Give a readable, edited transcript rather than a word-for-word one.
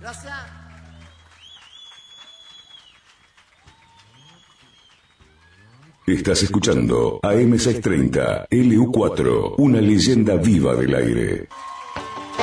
Gracias. Estás escuchando AM630 LU4, una leyenda viva del aire.